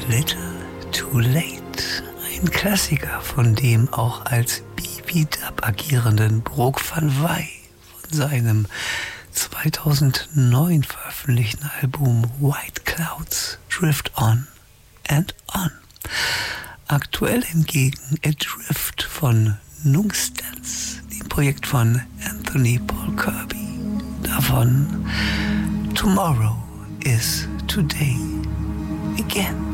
Little Too Late. Ein Klassiker von dem auch als BB-Dub agierenden Brooke van Wy von seinem 2009 veröffentlichten Album White Clouds Drift On and On. Aktuell hingegen Adrift von Nungstans, dem Projekt von Anthony Paul Kirby. Davon Tomorrow is Today Again.